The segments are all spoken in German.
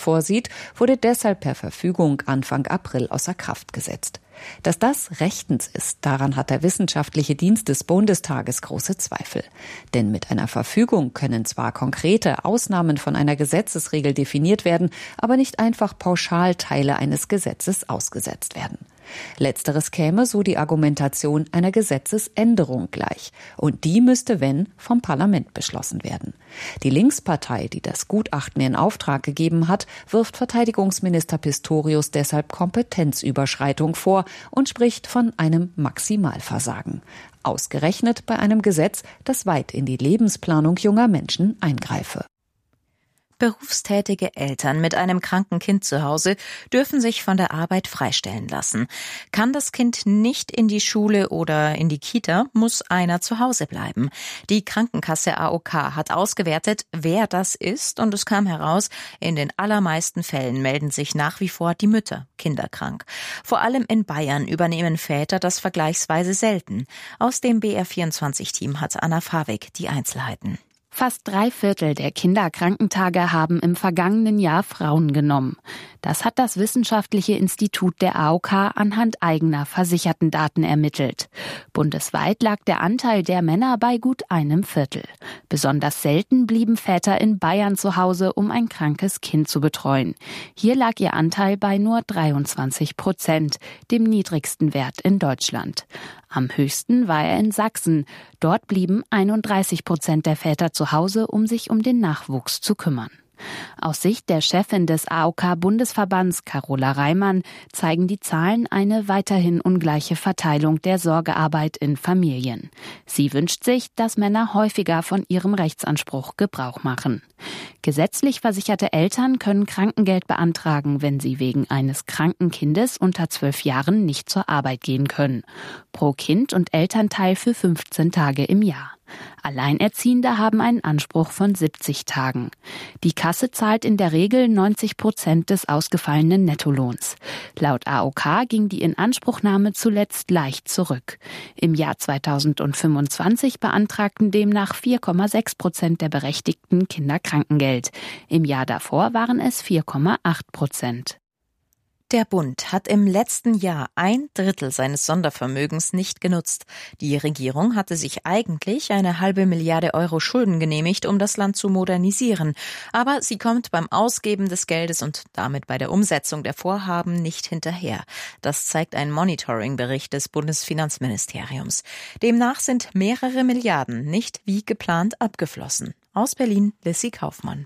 vorsieht, wurde deshalb per Verfügung Anfang April außer Kraft gesetzt. Dass das rechtens ist, daran hat der Wissenschaftliche Dienst des Bundestages große Zweifel. Denn mit einer Verfügung können zwar konkrete Ausnahmen von einer Gesetzesregel definiert werden, aber nicht einfach pauschal Teile eines Gesetzes ausgesetzt werden. Letzteres käme, so die Argumentation, einer Gesetzesänderung gleich. Und die müsste, wenn, vom Parlament beschlossen werden. Die Linkspartei, die das Gutachten in Auftrag gegeben hat, wirft Verteidigungsminister Pistorius deshalb Kompetenzüberschreitung vor und spricht von einem Maximalversagen. Ausgerechnet bei einem Gesetz, das weit in die Lebensplanung junger Menschen eingreife. Berufstätige Eltern mit einem kranken Kind zu Hause dürfen sich von der Arbeit freistellen lassen. Kann das Kind nicht in die Schule oder in die Kita, muss einer zu Hause bleiben. Die Krankenkasse AOK hat ausgewertet, wer das ist, und es kam heraus, in den allermeisten Fällen melden sich nach wie vor die Mütter kinderkrank. Vor allem in Bayern übernehmen Väter das vergleichsweise selten. Aus dem BR24-Team hat Anna Fawig die Einzelheiten. Fast 3/4 der Kinderkrankentage haben im vergangenen Jahr Frauen genommen. Das hat das Wissenschaftliche Institut der AOK anhand eigener Versichertendaten ermittelt. Bundesweit lag der Anteil der Männer bei gut 1/4. Besonders selten blieben Väter in Bayern zu Hause, um ein krankes Kind zu betreuen. Hier lag ihr Anteil bei nur 23%, dem niedrigsten Wert in Deutschland. Am höchsten war er in Sachsen. Dort blieben 31% der Väter zu Hause, um sich um den Nachwuchs zu kümmern. Aus Sicht der Chefin des AOK-Bundesverbands, Carola Reimann, zeigen die Zahlen eine weiterhin ungleiche Verteilung der Sorgearbeit in Familien. Sie wünscht sich, dass Männer häufiger von ihrem Rechtsanspruch Gebrauch machen. Gesetzlich versicherte Eltern können Krankengeld beantragen, wenn sie wegen eines kranken Kindes unter 12 Jahren nicht zur Arbeit gehen können. Pro Kind und Elternteil für 15 Tage im Jahr. Alleinerziehende haben einen Anspruch von 70 Tagen. Die Kasse zahlt in der Regel 90% des ausgefallenen Nettolohns. Laut AOK ging die Inanspruchnahme zuletzt leicht zurück. Im Jahr 2025 beantragten demnach 4,6% der Berechtigten Kinderkrankengeld. Im Jahr davor waren es 4,8%. Der Bund hat im letzten Jahr 1/3 seines Sondervermögens nicht genutzt. Die Regierung hatte sich eigentlich eine halbe Milliarde Euro Schulden genehmigt, um das Land zu modernisieren. Aber sie kommt beim Ausgeben des Geldes und damit bei der Umsetzung der Vorhaben nicht hinterher. Das zeigt ein Monitoring-Bericht des Bundesfinanzministeriums. Demnach sind mehrere Milliarden nicht wie geplant abgeflossen. Aus Berlin, Lissy Kaufmann.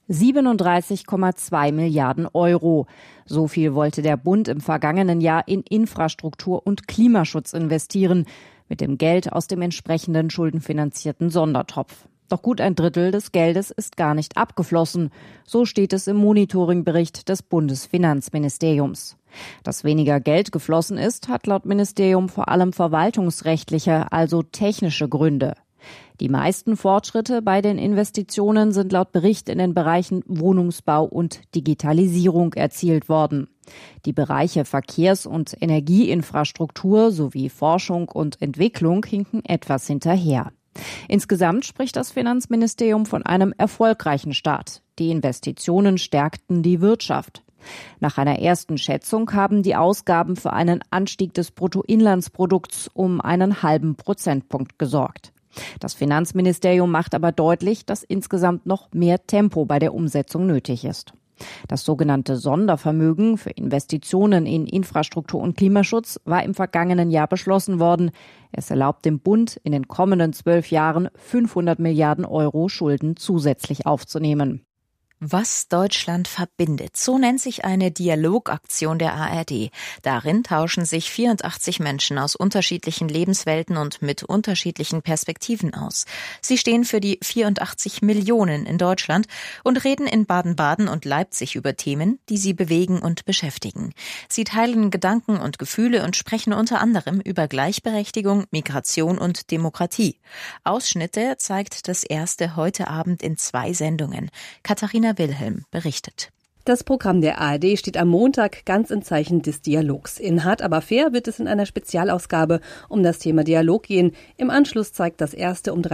37,2 Milliarden Euro. So viel wollte der Bund im vergangenen Jahr in Infrastruktur und Klimaschutz investieren, mit dem Geld aus dem entsprechenden schuldenfinanzierten Sondertopf. Doch gut 1/3 des Geldes ist gar nicht abgeflossen. So steht es im Monitoringbericht des Bundesfinanzministeriums. Dass weniger Geld geflossen ist, hat laut Ministerium vor allem verwaltungsrechtliche, also technische Gründe. Die meisten Fortschritte bei den Investitionen sind laut Bericht in den Bereichen Wohnungsbau und Digitalisierung erzielt worden. Die Bereiche Verkehrs- und Energieinfrastruktur sowie Forschung und Entwicklung hinken etwas hinterher. Insgesamt spricht das Finanzministerium von einem erfolgreichen Start. Die Investitionen stärkten die Wirtschaft. Nach einer ersten Schätzung haben die Ausgaben für einen Anstieg des Bruttoinlandsprodukts um einen halben Prozentpunkt gesorgt. Das Finanzministerium macht aber deutlich, dass insgesamt noch mehr Tempo bei der Umsetzung nötig ist. Das sogenannte Sondervermögen für Investitionen in Infrastruktur und Klimaschutz war im vergangenen Jahr beschlossen worden. Es erlaubt dem Bund, in den kommenden 12 Jahren 500 Milliarden Euro Schulden zusätzlich aufzunehmen. Was Deutschland verbindet, so nennt sich eine Dialogaktion der ARD. Darin tauschen sich 84 Menschen aus unterschiedlichen Lebenswelten und mit unterschiedlichen Perspektiven aus. Sie stehen für die 84 Millionen in Deutschland und reden in Baden-Baden und Leipzig über Themen, die sie bewegen und beschäftigen. Sie teilen Gedanken und Gefühle und sprechen unter anderem über Gleichberechtigung, Migration und Demokratie. Ausschnitte zeigt das erste heute Abend in 2 Sendungen. Katharina Wilhelm berichtet. Das Programm der ARD steht am Montag ganz im Zeichen des Dialogs. In Hart aber fair wird es in einer Spezialausgabe um das Thema Dialog gehen. Im Anschluss zeigt das erste um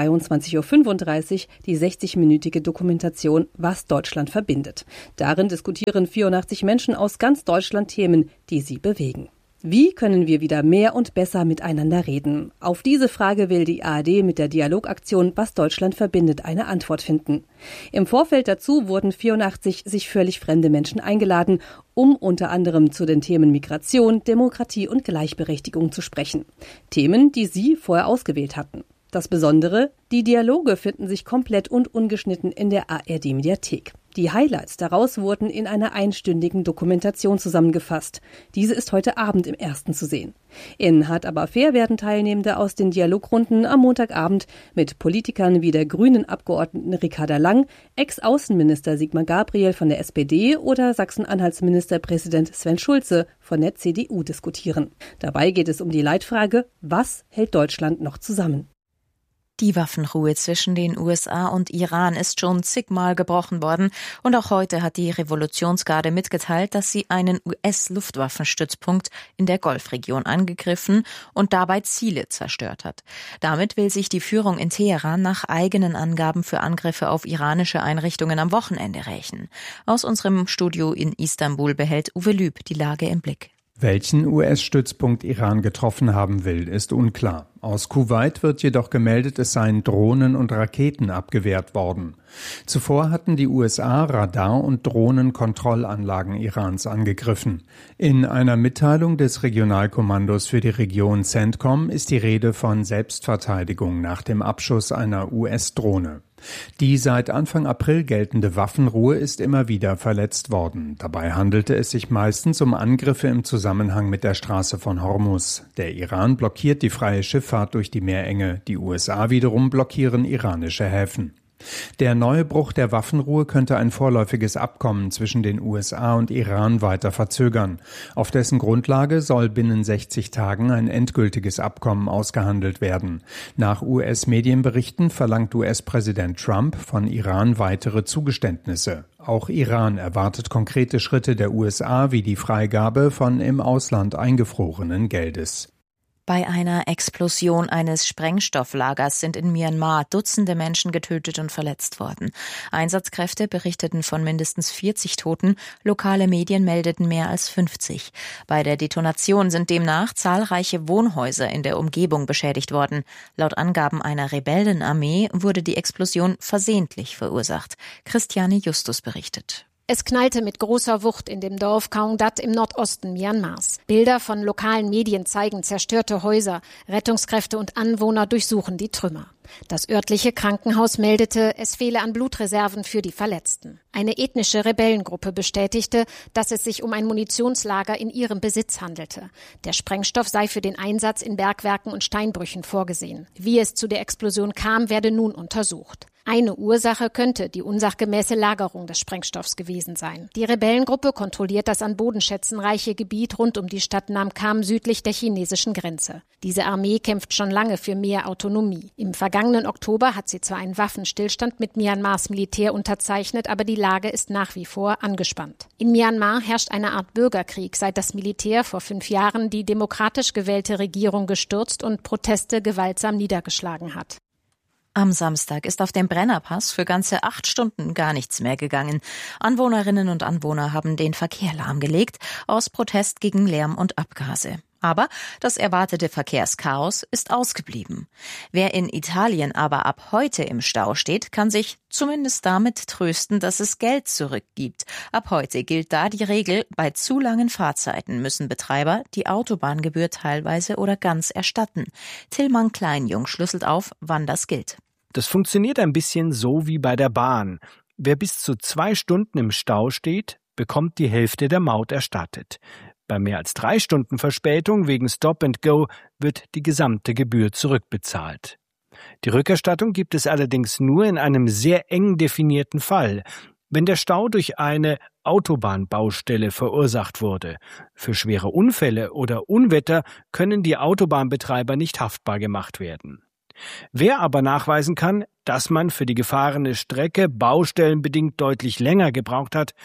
23.35 Uhr die 60-minütige Dokumentation Was Deutschland verbindet. Darin diskutieren 84 Menschen aus ganz Deutschland Themen, die sie bewegen. Wie können wir wieder mehr und besser miteinander reden? Auf diese Frage will die ARD mit der Dialogaktion Was Deutschland verbindet eine Antwort finden. Im Vorfeld dazu wurden 84 sich völlig fremde Menschen eingeladen, um unter anderem zu den Themen Migration, Demokratie und Gleichberechtigung zu sprechen. Themen, die sie vorher ausgewählt hatten. Das Besondere, die Dialoge finden sich komplett und ungeschnitten in der ARD-Mediathek. Die Highlights daraus wurden in einer einstündigen Dokumentation zusammengefasst. Diese ist heute Abend im Ersten zu sehen. In Hart aber fair werden Teilnehmende aus den Dialogrunden am Montagabend mit Politikern wie der grünen Abgeordneten Ricarda Lang, Ex-Außenminister Sigmar Gabriel von der SPD oder Sachsen-Anhalts Ministerpräsident Sven Schulze von der CDU diskutieren. Dabei geht es um die Leitfrage, was hält Deutschland noch zusammen? Die Waffenruhe zwischen den USA und Iran ist schon zigmal gebrochen worden und auch heute hat die Revolutionsgarde mitgeteilt, dass sie einen US-Luftwaffenstützpunkt in der Golfregion angegriffen und dabei Ziele zerstört hat. Damit will sich die Führung in Teheran nach eigenen Angaben für Angriffe auf iranische Einrichtungen am Wochenende rächen. Aus unserem Studio in Istanbul behält Uwe Lüb die Lage im Blick. Welchen US-Stützpunkt Iran getroffen haben will, ist unklar. Aus Kuwait wird jedoch gemeldet, es seien Drohnen und Raketen abgewehrt worden. Zuvor hatten die USA Radar- und Drohnenkontrollanlagen Irans angegriffen. In einer Mitteilung des Regionalkommandos für die Region CENTCOM ist die Rede von Selbstverteidigung nach dem Abschuss einer US-Drohne. Die seit Anfang April geltende Waffenruhe ist immer wieder verletzt worden. Dabei handelte es sich meistens um Angriffe im Zusammenhang mit der Straße von Hormuz. Der Iran blockiert die freie Schifffahrt durch die Meerenge. Die USA wiederum blockieren iranische Häfen. Der neue Bruch der Waffenruhe könnte ein vorläufiges Abkommen zwischen den USA und Iran weiter verzögern. Auf dessen Grundlage soll binnen 60 Tagen ein endgültiges Abkommen ausgehandelt werden. Nach US-Medienberichten verlangt US-Präsident Trump von Iran weitere Zugeständnisse. Auch Iran erwartet konkrete Schritte der USA wie die Freigabe von im Ausland eingefrorenen Geldes. Bei einer Explosion eines Sprengstofflagers sind in Myanmar Dutzende Menschen getötet und verletzt worden. Einsatzkräfte berichteten von mindestens 40 Toten, lokale Medien meldeten mehr als 50. Bei der Detonation sind demnach zahlreiche Wohnhäuser in der Umgebung beschädigt worden. Laut Angaben einer Rebellenarmee wurde die Explosion versehentlich verursacht. Christiane Justus berichtet. Es knallte mit großer Wucht in dem Dorf Kaungdat im Nordosten Myanmars. Bilder von lokalen Medien zeigen zerstörte Häuser. Rettungskräfte und Anwohner durchsuchen die Trümmer. Das örtliche Krankenhaus meldete, es fehle an Blutreserven für die Verletzten. Eine ethnische Rebellengruppe bestätigte, dass es sich um ein Munitionslager in ihrem Besitz handelte. Der Sprengstoff sei für den Einsatz in Bergwerken und Steinbrüchen vorgesehen. Wie es zu der Explosion kam, werde nun untersucht. Eine Ursache könnte die unsachgemäße Lagerung des Sprengstoffs gewesen sein. Die Rebellengruppe kontrolliert das an Bodenschätzen reiche Gebiet rund um die Stadt Nam Kham südlich der chinesischen Grenze. Diese Armee kämpft schon lange für mehr Autonomie. Im vergangenen Oktober hat sie zwar einen Waffenstillstand mit Myanmars Militär unterzeichnet, aber die Lage ist nach wie vor angespannt. In Myanmar herrscht eine Art Bürgerkrieg, seit das Militär vor 5 Jahren die demokratisch gewählte Regierung gestürzt und Proteste gewaltsam niedergeschlagen hat. Am Samstag ist auf dem Brennerpass für ganze 8 Stunden gar nichts mehr gegangen. Anwohnerinnen und Anwohner haben den Verkehr lahmgelegt, aus Protest gegen Lärm und Abgase. Aber das erwartete Verkehrschaos ist ausgeblieben. Wer in Italien aber ab heute im Stau steht, kann sich zumindest damit trösten, dass es Geld zurückgibt. Ab heute gilt da die Regel, bei zu langen Fahrzeiten müssen Betreiber die Autobahngebühr teilweise oder ganz erstatten. Tillmann Kleinjung schlüsselt auf, wann das gilt. Das funktioniert ein bisschen so wie bei der Bahn. Wer bis zu 2 Stunden im Stau steht, bekommt die Hälfte der Maut erstattet. Bei mehr als 3 Stunden Verspätung wegen Stop and Go wird die gesamte Gebühr zurückbezahlt. Die Rückerstattung gibt es allerdings nur in einem sehr eng definierten Fall, wenn der Stau durch eine Autobahnbaustelle verursacht wurde. Für schwere Unfälle oder Unwetter können die Autobahnbetreiber nicht haftbar gemacht werden. Wer aber nachweisen kann, dass man für die gefahrene Strecke baustellenbedingt deutlich länger gebraucht hat,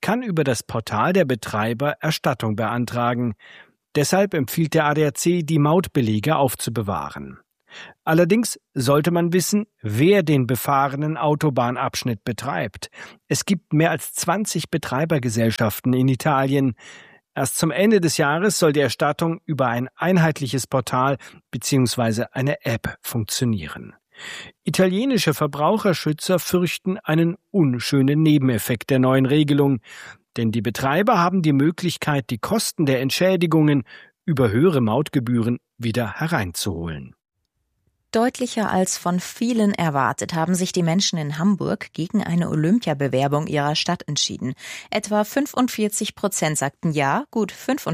kann über das Portal der Betreiber Erstattung beantragen. Deshalb empfiehlt der ADAC, die Mautbelege aufzubewahren. Allerdings sollte man wissen, wer den befahrenen Autobahnabschnitt betreibt. Es gibt mehr als 20 Betreibergesellschaften in Italien. Erst zum Ende des Jahres soll die Erstattung über ein einheitliches Portal bzw. eine App funktionieren. Italienische Verbraucherschützer fürchten einen unschönen Nebeneffekt der neuen Regelung, denn die Betreiber haben die Möglichkeit, die Kosten der Entschädigungen über höhere Mautgebühren wieder hereinzuholen. Deutlicher als von vielen erwartet haben sich die Menschen in Hamburg gegen eine Olympiabewerbung ihrer Stadt entschieden. Etwa 45% sagten ja, gut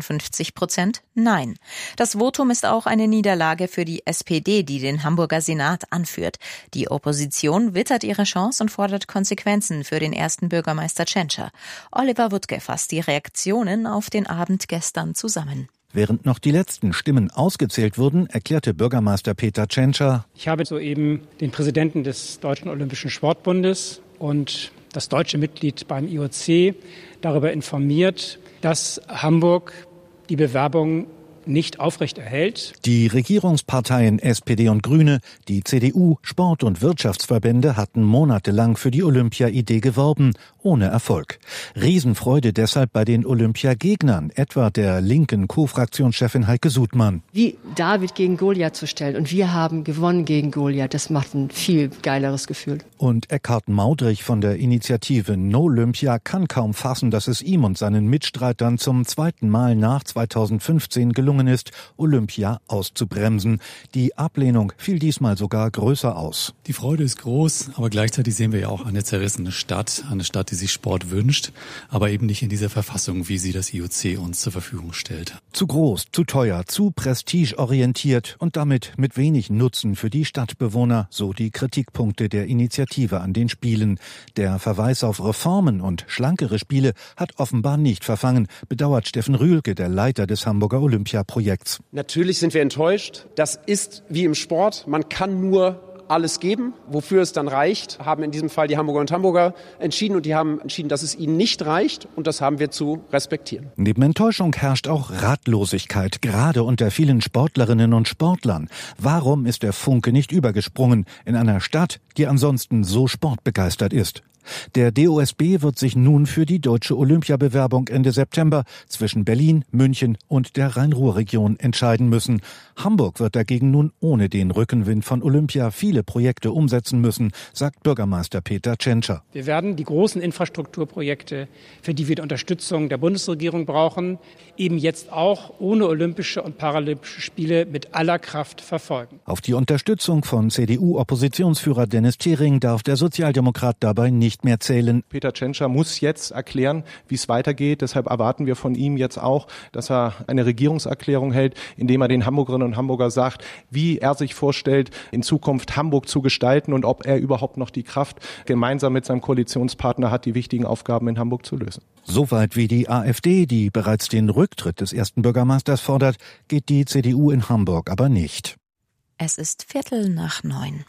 55% nein. Das Votum ist auch eine Niederlage für die SPD, die den Hamburger Senat anführt. Die Opposition wittert ihre Chance und fordert Konsequenzen für den ersten Bürgermeister Tschentscher. Oliver Wuttke fasst die Reaktionen auf den Abend gestern zusammen. Während noch die letzten Stimmen ausgezählt wurden, erklärte Bürgermeister Peter Tschentscher: Ich habe soeben den Präsidenten des Deutschen Olympischen Sportbundes und das deutsche Mitglied beim IOC darüber informiert, dass Hamburg die Bewerbung nicht aufrechterhält. Die Regierungsparteien SPD und Grüne, die CDU, Sport- und Wirtschaftsverbände hatten monatelang für die Olympia-Idee geworben, ohne Erfolg. Riesenfreude deshalb bei den Olympiagegnern, etwa der linken Co-Fraktionschefin Heike Sudmann. Wie David gegen Goliath zu stellen und wir haben gewonnen gegen Goliath, das macht ein viel geileres Gefühl. Und Eckhard Maudrich von der Initiative No Olympia kann kaum fassen, dass es ihm und seinen Mitstreitern zum zweiten Mal nach 2015 gelungen ist, Olympia auszubremsen. Die Ablehnung fiel diesmal sogar größer aus. Die Freude ist groß, aber gleichzeitig sehen wir ja auch eine zerrissene Stadt, eine Stadt, die sich Sport wünscht, aber eben nicht in dieser Verfassung, wie sie das IOC uns zur Verfügung stellt. Zu groß, zu teuer, zu prestigeorientiert und damit mit wenig Nutzen für die Stadtbewohner, so die Kritikpunkte der Initiative an den Spielen. Der Verweis auf Reformen und schlankere Spiele hat offenbar nicht verfangen, bedauert Steffen Rühlke, der Leiter des Hamburger Olympiaprojekts. Natürlich sind wir enttäuscht. Das ist wie im Sport. Man kann nur alles geben. Wofür es dann reicht, haben in diesem Fall die Hamburger und Hamburger entschieden. Und die haben entschieden, dass es ihnen nicht reicht. Und das haben wir zu respektieren. Neben Enttäuschung herrscht auch Ratlosigkeit, gerade unter vielen Sportlerinnen und Sportlern. Warum ist der Funke nicht übergesprungen in einer Stadt, die ansonsten so sportbegeistert ist? Der DOSB wird sich nun für die deutsche Olympiabewerbung Ende September zwischen Berlin, München und der Rhein-Ruhr-Region entscheiden müssen. Hamburg wird dagegen nun ohne den Rückenwind von Olympia viele Projekte umsetzen müssen, sagt Bürgermeister Peter Tschentscher. Wir werden die großen Infrastrukturprojekte, für die wir die Unterstützung der Bundesregierung brauchen, eben jetzt auch ohne Olympische und Paralympische Spiele mit aller Kraft verfolgen. Auf die Unterstützung von CDU-Oppositionsführer Dennis Thering darf der Sozialdemokrat dabei nicht mehr zählen. Peter Tschentscher muss jetzt erklären, wie es weitergeht. Deshalb erwarten wir von ihm jetzt auch, dass er eine Regierungserklärung hält, indem er den Hamburgerinnen und Hamburger sagt, wie er sich vorstellt, in Zukunft Hamburg zu gestalten und ob er überhaupt noch die Kraft gemeinsam mit seinem Koalitionspartner hat, die wichtigen Aufgaben in Hamburg zu lösen. Soweit wie die AfD, die bereits den Rücktritt des ersten Bürgermeisters fordert, geht die CDU in Hamburg aber nicht. Es ist 8:45.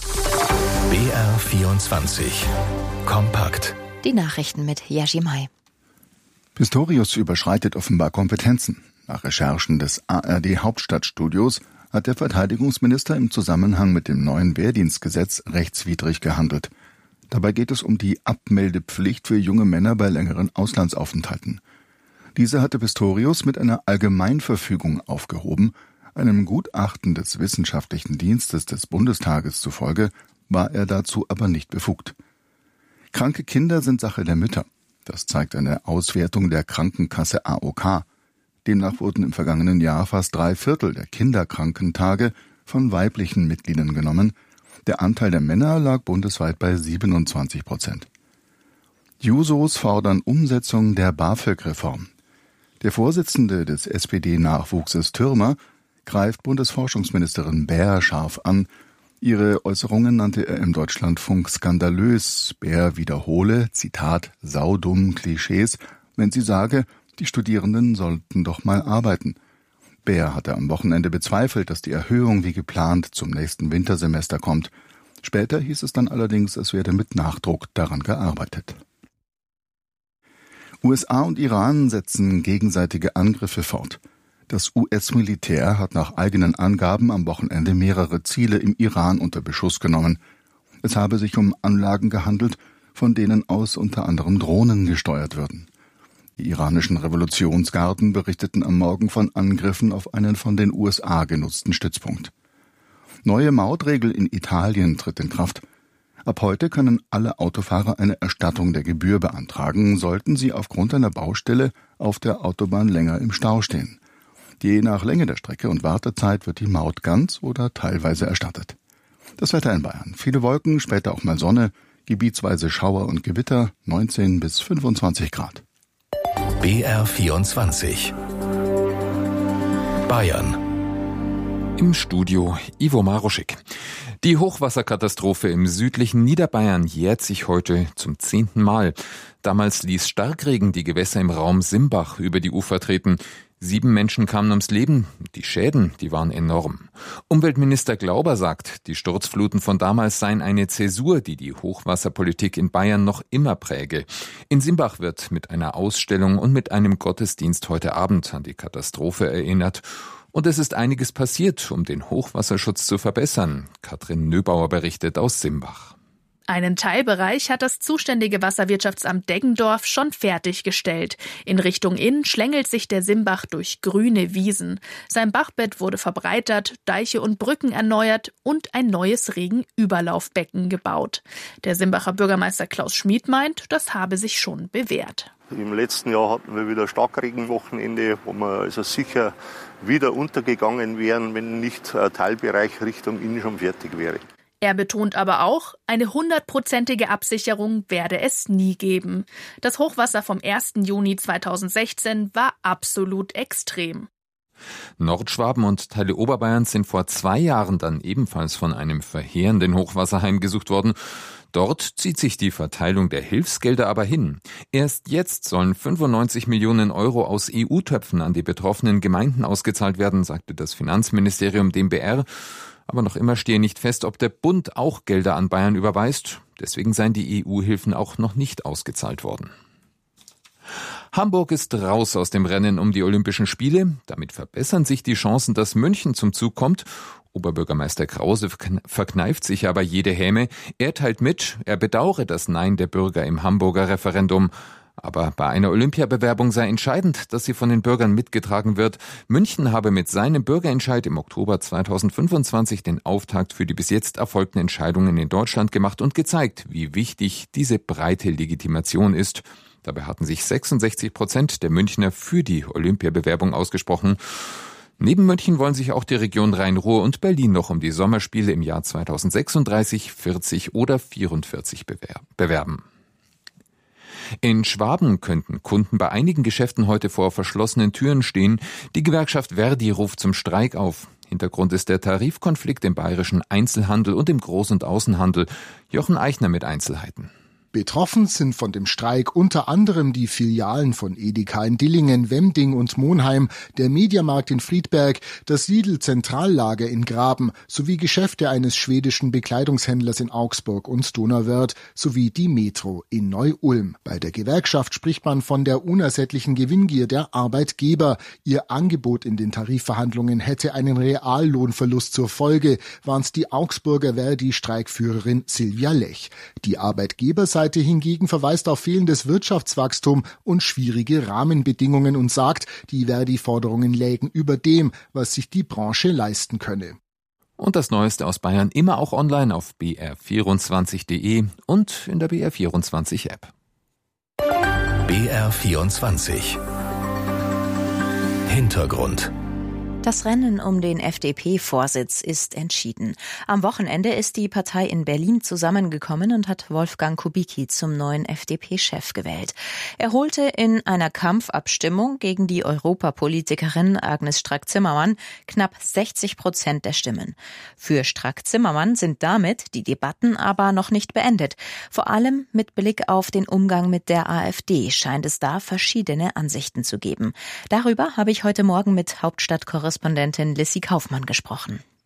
BR 24 Kompakt. Die Nachrichten mit Yashimai. Pistorius überschreitet offenbar Kompetenzen. Nach Recherchen des ARD-Hauptstadtstudios hat der Verteidigungsminister im Zusammenhang mit dem neuen Wehrdienstgesetz rechtswidrig gehandelt. Dabei geht es um die Abmeldepflicht für junge Männer bei längeren Auslandsaufenthalten. Diese hatte Pistorius mit einer Allgemeinverfügung aufgehoben. Einem Gutachten des Wissenschaftlichen Dienstes des Bundestages zufolge war er dazu aber nicht befugt. Kranke Kinder sind Sache der Mütter. Das zeigt eine Auswertung der Krankenkasse AOK. Demnach wurden im vergangenen Jahr fast 3/4 der Kinderkrankentage von weiblichen Mitgliedern genommen. Der Anteil der Männer lag bundesweit bei 27%. Jusos fordern Umsetzung der BAföG-Reform. Der Vorsitzende des SPD-Nachwuchses Thürmer greift Bundesforschungsministerin Baer scharf an. Ihre Äußerungen nannte er im Deutschlandfunk skandalös. Baer wiederhole, Zitat, saudumm Klischees, wenn sie sage, die Studierenden sollten doch mal arbeiten. Baer hatte am Wochenende bezweifelt, dass die Erhöhung wie geplant zum nächsten Wintersemester kommt. Später hieß es dann allerdings, es werde mit Nachdruck daran gearbeitet. USA und Iran setzen gegenseitige Angriffe fort. Das US-Militär hat nach eigenen Angaben am Wochenende mehrere Ziele im Iran unter Beschuss genommen. Es habe sich um Anlagen gehandelt, von denen aus unter anderem Drohnen gesteuert würden. Die iranischen Revolutionsgarden berichteten am Morgen von Angriffen auf einen von den USA genutzten Stützpunkt. Neue Mautregel in Italien tritt in Kraft. Ab heute können alle Autofahrer eine Erstattung der Gebühr beantragen, sollten sie aufgrund einer Baustelle auf der Autobahn länger im Stau stehen. Je nach Länge der Strecke und Wartezeit wird die Maut ganz oder teilweise erstattet. Das Wetter in Bayern. Viele Wolken, später auch mal Sonne, gebietsweise Schauer und Gewitter, 19 bis 25 Grad. BR24 Bayern. Im Studio Ivo Maroschik. Die Hochwasserkatastrophe im südlichen Niederbayern jährt sich heute zum 10. Mal. Damals ließ Starkregen die Gewässer im Raum Simbach über die Ufer treten. 7 Menschen kamen ums Leben. Die Schäden, die waren enorm. Umweltminister Glauber sagt, die Sturzfluten von damals seien eine Zäsur, die die Hochwasserpolitik in Bayern noch immer präge. In Simbach wird mit einer Ausstellung und mit einem Gottesdienst heute Abend an die Katastrophe erinnert. Und es ist einiges passiert, um den Hochwasserschutz zu verbessern. Katrin Nöbauer berichtet aus Simbach. Einen Teilbereich hat das zuständige Wasserwirtschaftsamt Deggendorf schon fertiggestellt. In Richtung Inn schlängelt sich der Simbach durch grüne Wiesen. Sein Bachbett wurde verbreitert, Deiche und Brücken erneuert und ein neues Regenüberlaufbecken gebaut. Der Simbacher Bürgermeister Klaus Schmid meint, das habe sich schon bewährt. Im letzten Jahr hatten wir wieder Starkregenwochenende, wo wir also sicher wieder untergegangen wären, wenn nicht ein Teilbereich Richtung Inn schon fertig wäre. Er betont aber auch, eine 100%ige Absicherung werde es nie geben. Das Hochwasser vom 1. Juni 2016 war absolut extrem. Nordschwaben und Teile Oberbayerns sind vor 2 Jahren dann ebenfalls von einem verheerenden Hochwasser heimgesucht worden. Dort zieht sich die Verteilung der Hilfsgelder aber hin. Erst jetzt sollen 95 Millionen Euro aus EU-Töpfen an die betroffenen Gemeinden ausgezahlt werden, sagte das Finanzministerium dem BR. Aber noch immer stehe nicht fest, ob der Bund auch Gelder an Bayern überweist. Deswegen seien die EU-Hilfen auch noch nicht ausgezahlt worden. Hamburg ist raus aus dem Rennen um die Olympischen Spiele. Damit verbessern sich die Chancen, dass München zum Zug kommt. Oberbürgermeister Krause verkneift sich aber jede Häme. Er teilt mit, er bedauere das Nein der Bürger im Hamburger Referendum. Aber bei einer Olympiabewerbung sei entscheidend, dass sie von den Bürgern mitgetragen wird. München habe mit seinem Bürgerentscheid im Oktober 2025 den Auftakt für die bis jetzt erfolgten Entscheidungen in Deutschland gemacht und gezeigt, wie wichtig diese breite Legitimation ist. Dabei hatten sich 66% der Münchner für die Olympiabewerbung ausgesprochen. Neben München wollen sich auch die Region Rhein-Ruhr und Berlin noch um die Sommerspiele im Jahr 2036, 40 oder 44 bewerben. In Schwaben könnten Kunden bei einigen Geschäften heute vor verschlossenen Türen stehen. Die Gewerkschaft Verdi ruft zum Streik auf. Hintergrund ist der Tarifkonflikt im bayerischen Einzelhandel und im Groß- und Außenhandel. Jochen Eichner mit Einzelheiten. Betroffen sind von dem Streik unter anderem die Filialen von Edeka in Dillingen, Wemding und Monheim, der Mediamarkt in Friedberg, das Lidl-Zentrallager in Graben sowie Geschäfte eines schwedischen Bekleidungshändlers in Augsburg und Donauwörth sowie die Metro in Neu-Ulm. Bei der Gewerkschaft spricht man von der unersättlichen Gewinngier der Arbeitgeber. Ihr Angebot in den Tarifverhandlungen hätte einen Reallohnverlust zur Folge, warnt die Augsburger Verdi-Streikführerin Silvia Lech. Die Arbeitgeberseite hingegen verweist auf fehlendes Wirtschaftswachstum und schwierige Rahmenbedingungen und sagt, die Verdi-Forderungen lägen über dem, was sich die Branche leisten könne. Und das Neueste aus Bayern immer auch online auf br24.de und in der BR24-App. BR24 Hintergrund. Das Rennen um den FDP-Vorsitz ist entschieden. Am Wochenende ist die Partei in Berlin zusammengekommen und hat Wolfgang Kubicki zum neuen FDP-Chef gewählt. Er holte in einer Kampfabstimmung gegen die Europapolitikerin Agnes Strack-Zimmermann knapp 60% der Stimmen. Für Strack-Zimmermann sind damit die Debatten aber noch nicht beendet. Vor allem mit Blick auf den Umgang mit der AfD scheint es da verschiedene Ansichten zu geben. Darüber habe ich heute Morgen mit Hauptstadtkorrespondentin Lissy Kaufmann gesprochen.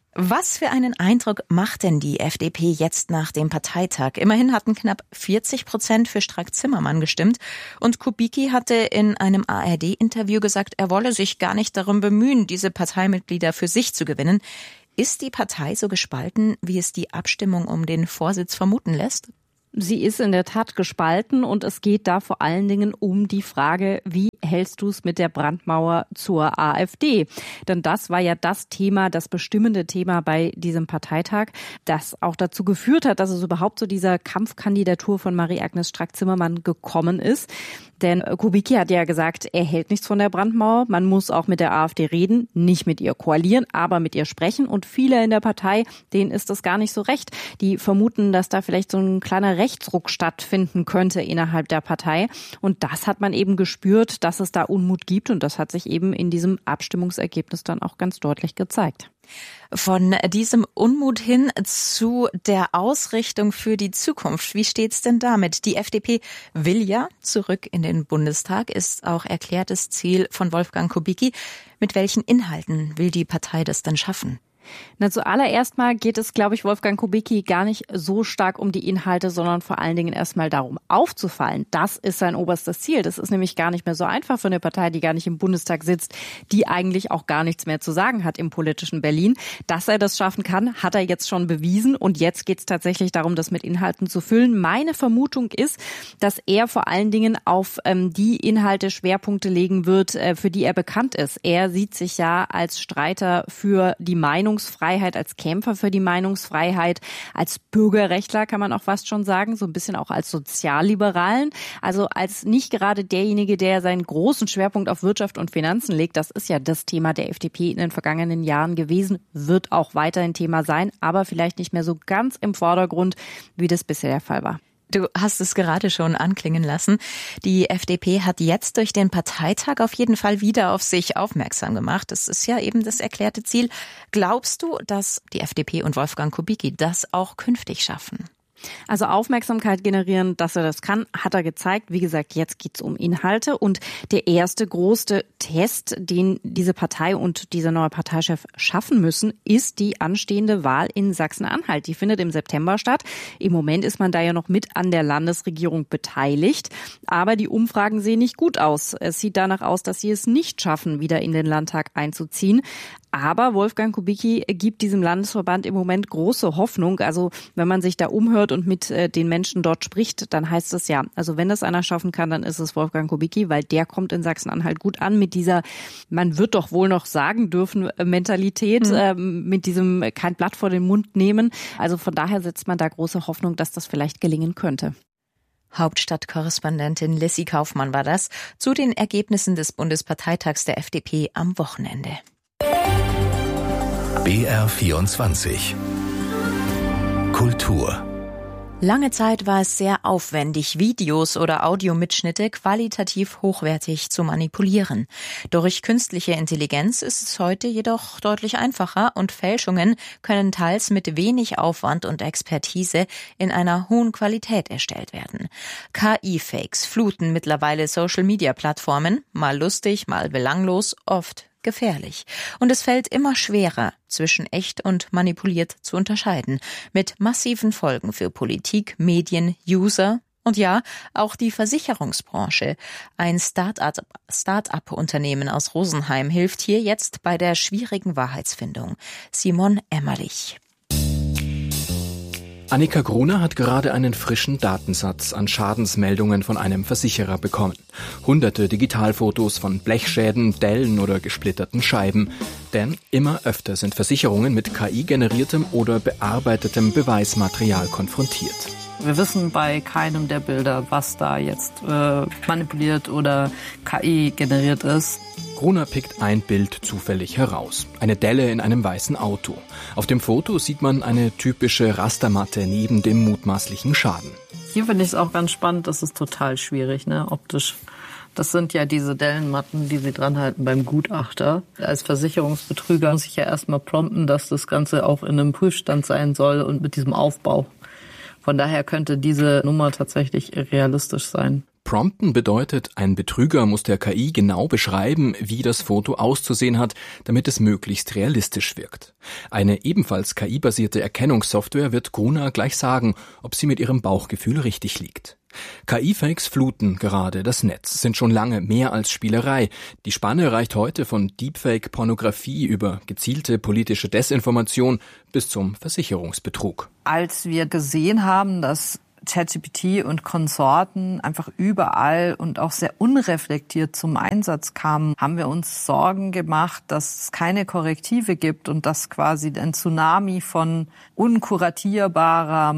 Was für einen Eindruck macht denn die FDP jetzt nach dem Parteitag? Immerhin hatten knapp 40% für Strack-Zimmermann gestimmt und Kubicki hatte in einem ARD-Interview gesagt, er wolle sich gar nicht darum bemühen, diese Parteimitglieder für sich zu gewinnen. Ist die Partei so gespalten, wie es die Abstimmung um den Vorsitz vermuten lässt? Sie ist in der Tat gespalten und es geht da vor allen Dingen um die Frage, wie hältst du es mit der Brandmauer zur AfD? Denn das war ja das Thema, das bestimmende Thema bei diesem Parteitag, das auch dazu geführt hat, dass es überhaupt zu dieser Kampfkandidatur von Marie-Agnes Strack-Zimmermann gekommen ist. Denn Kubicki hat ja gesagt, er hält nichts von der Brandmauer. Man muss auch mit der AfD reden, nicht mit ihr koalieren, aber mit ihr sprechen. Und viele in der Partei, denen ist das gar nicht so recht. Die vermuten, dass da vielleicht so ein kleiner Rechtsruck stattfinden könnte innerhalb der Partei. Und das hat man eben gespürt, dass es da Unmut gibt. Und das hat sich eben in diesem Abstimmungsergebnis dann auch ganz deutlich gezeigt. Von diesem Unmut hin zu der Ausrichtung für die Zukunft. Wie steht's denn damit? Die FDP will ja zurück in den Bundestag, ist auch erklärtes Ziel von Wolfgang Kubicki. Mit welchen Inhalten will die Partei das denn schaffen? Na, zuallererst mal geht es, glaube ich, Wolfgang Kubicki gar nicht so stark um die Inhalte, sondern vor allen Dingen erstmal darum, aufzufallen. Das ist sein oberstes Ziel. Das ist nämlich gar nicht mehr so einfach für eine Partei, die gar nicht im Bundestag sitzt, die eigentlich auch gar nichts mehr zu sagen hat im politischen Berlin. Dass er das schaffen kann, hat er jetzt schon bewiesen. Und jetzt geht es tatsächlich darum, das mit Inhalten zu füllen. Meine Vermutung ist, dass er vor allen Dingen auf die Inhalte Schwerpunkte legen wird, für die er bekannt ist. Er sieht sich ja als Streiter für die Meinungsfreiheit, als Kämpfer für die Meinungsfreiheit, als Bürgerrechtler kann man auch fast schon sagen, so ein bisschen auch als Sozialliberalen, also als nicht gerade derjenige, der seinen großen Schwerpunkt auf Wirtschaft und Finanzen legt. Das ist ja das Thema der FDP in den vergangenen Jahren gewesen, wird auch weiterhin Thema sein, aber vielleicht nicht mehr so ganz im Vordergrund, wie das bisher der Fall war. Du hast es gerade schon anklingen lassen. Die FDP hat jetzt durch den Parteitag auf jeden Fall wieder auf sich aufmerksam gemacht. Das ist ja eben das erklärte Ziel. Glaubst du, dass die FDP und Wolfgang Kubicki das auch künftig schaffen? Also Aufmerksamkeit generieren, dass er das kann, hat er gezeigt. Wie gesagt, jetzt geht's um Inhalte. Und der erste große Test, den diese Partei und dieser neue Parteichef schaffen müssen, ist die anstehende Wahl in Sachsen-Anhalt. Die findet im September statt. Im Moment ist man da ja noch mit an der Landesregierung beteiligt. Aber die Umfragen sehen nicht gut aus. Es sieht danach aus, dass sie es nicht schaffen, wieder in den Landtag einzuziehen. Aber Wolfgang Kubicki gibt diesem Landesverband im Moment große Hoffnung. Also wenn man sich da umhört und mit den Menschen dort spricht, dann heißt es ja, also wenn das einer schaffen kann, dann ist es Wolfgang Kubicki, weil der kommt in Sachsen-Anhalt gut an mit dieser, man wird doch wohl noch sagen dürfen, Mentalität, mit diesem kein Blatt vor den Mund nehmen. Also von daher setzt man da große Hoffnung, dass das vielleicht gelingen könnte. Hauptstadtkorrespondentin Lissy Kaufmann war das zu den Ergebnissen des Bundesparteitags der FDP am Wochenende. BR24 Kultur. Lange Zeit war es sehr aufwendig, Videos oder Audiomitschnitte qualitativ hochwertig zu manipulieren. Durch künstliche Intelligenz ist es heute jedoch deutlich einfacher und Fälschungen können teils mit wenig Aufwand und Expertise in einer hohen Qualität erstellt werden. KI-Fakes fluten mittlerweile Social-Media-Plattformen, mal lustig, mal belanglos, oft gefährlich. Und es fällt immer schwerer, zwischen echt und manipuliert zu unterscheiden, mit massiven Folgen für Politik, Medien, User und ja, auch die Versicherungsbranche. Ein Start-up-Unternehmen aus Rosenheim hilft hier jetzt bei der schwierigen Wahrheitsfindung. Simon Emmerlich. Annika Gruner hat gerade einen frischen Datensatz an Schadensmeldungen von einem Versicherer bekommen. Hunderte Digitalfotos von Blechschäden, Dellen oder gesplitterten Scheiben. Denn immer öfter sind Versicherungen mit KI-generiertem oder bearbeitetem Beweismaterial konfrontiert. Wir wissen bei keinem der Bilder, was da jetzt manipuliert oder KI generiert ist. Gruner pickt ein Bild zufällig heraus. Eine Delle in einem weißen Auto. Auf dem Foto sieht man eine typische Rastermatte neben dem mutmaßlichen Schaden. Hier finde ich es auch ganz spannend, das ist total schwierig, optisch. Das sind ja diese Dellenmatten, die sie dran halten beim Gutachter. Als Versicherungsbetrüger muss ich ja erstmal prompten, dass das Ganze auch in einem Prüfstand sein soll und mit diesem Aufbau. Von daher könnte diese Nummer tatsächlich realistisch sein. Prompten bedeutet, ein Betrüger muss der KI genau beschreiben, wie das Foto auszusehen hat, damit es möglichst realistisch wirkt. Eine ebenfalls KI-basierte Erkennungssoftware wird Gruner gleich sagen, ob sie mit ihrem Bauchgefühl richtig liegt. KI-Fakes fluten gerade das Netz, sind schon lange mehr als Spielerei. Die Spanne reicht heute von Deepfake-Pornografie über gezielte politische Desinformation bis zum Versicherungsbetrug. Als wir gesehen haben, dass ChatGPT und Konsorten einfach überall und auch sehr unreflektiert zum Einsatz kamen, haben wir uns Sorgen gemacht, dass es keine Korrektive gibt und dass quasi ein Tsunami von unkuratierbarer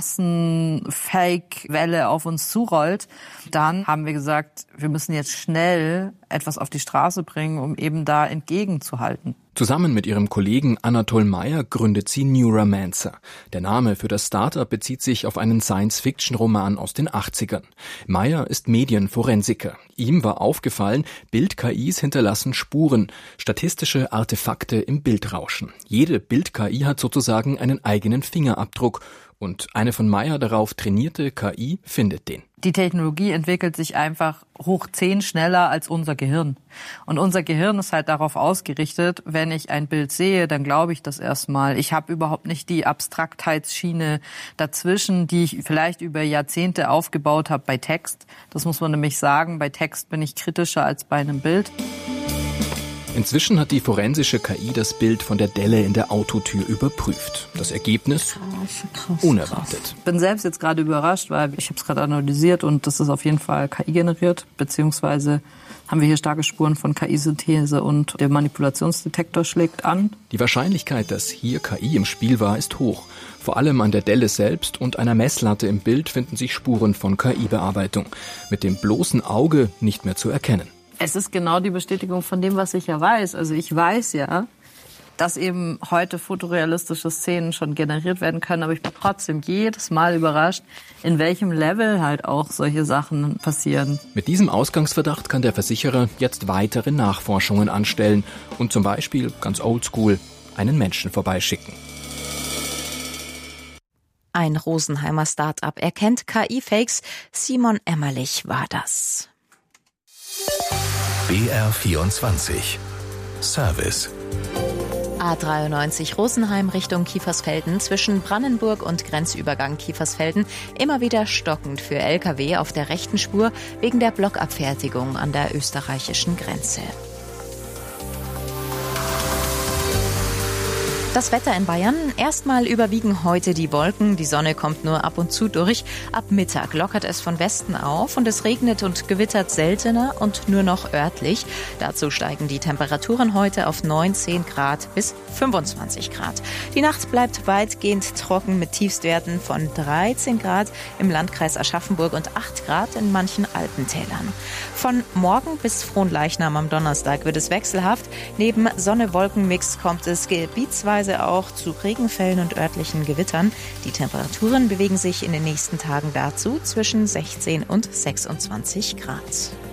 Massen-Fake-Welle auf uns zurollt. Dann haben wir gesagt, wir müssen jetzt schnell etwas auf die Straße bringen, um eben da entgegenzuhalten. Zusammen mit ihrem Kollegen Anatol Meyer gründet sie Neuromancer. Der Name für das Startup bezieht sich auf einen Science-Fiction-Roman aus den 80ern. Meyer ist Medienforensiker. Ihm war aufgefallen, Bild-KIs hinterlassen Spuren, statistische Artefakte im Bildrauschen. Jede Bild-KI hat sozusagen einen eigenen Fingerabdruck. Und eine von Meyer darauf trainierte KI findet den. Die Technologie entwickelt sich einfach hoch 10 schneller als unser Gehirn. Und unser Gehirn ist halt darauf ausgerichtet, wenn ich ein Bild sehe, dann glaube ich das erstmal. Ich habe überhaupt nicht die Abstraktheitsschiene dazwischen, die ich vielleicht über Jahrzehnte aufgebaut habe bei Text. Das muss man nämlich sagen, bei Text bin ich kritischer als bei einem Bild. Inzwischen hat die forensische KI das Bild von der Delle in der Autotür überprüft. Das Ergebnis? Krass, unerwartet. Ich bin selbst jetzt gerade überrascht, weil ich habe es gerade analysiert und das ist auf jeden Fall KI generiert, beziehungsweise haben wir hier starke Spuren von KI-Synthese und der Manipulationsdetektor schlägt an. Die Wahrscheinlichkeit, dass hier KI im Spiel war, ist hoch. Vor allem an der Delle selbst und einer Messlatte im Bild finden sich Spuren von KI-Bearbeitung. Mit dem bloßen Auge nicht mehr zu erkennen. Es ist genau die Bestätigung von dem, was ich ja weiß. Also ich weiß ja, dass eben heute fotorealistische Szenen schon generiert werden können, aber ich bin trotzdem jedes Mal überrascht, in welchem Level halt auch solche Sachen passieren. Mit diesem Ausgangsverdacht kann der Versicherer jetzt weitere Nachforschungen anstellen und zum Beispiel, ganz oldschool, einen Menschen vorbeischicken. Ein Rosenheimer Start-up erkennt KI-Fakes. Simon Emmerlich war das. BR24 Service. A93 Rosenheim Richtung Kiefersfelden zwischen Brandenburg und Grenzübergang Kiefersfelden immer wieder stockend für Lkw auf der rechten Spur wegen der Blockabfertigung an der österreichischen Grenze. Das Wetter in Bayern. Erstmal überwiegen heute die Wolken. Die Sonne kommt nur ab und zu durch. Ab Mittag lockert es von Westen auf und es regnet und gewittert seltener und nur noch örtlich. Dazu steigen die Temperaturen heute auf 19 Grad bis 25 Grad. Die Nacht bleibt weitgehend trocken mit Tiefstwerten von 13 Grad im Landkreis Aschaffenburg und 8 Grad in manchen Alpentälern. Von morgen bis Fronleichnam am Donnerstag wird es wechselhaft. Neben Sonne-Wolken-Mix kommt es gebietsweise auch zu Regenfällen und örtlichen Gewittern. Die Temperaturen bewegen sich in den nächsten Tagen dazu zwischen 16 und 26 Grad.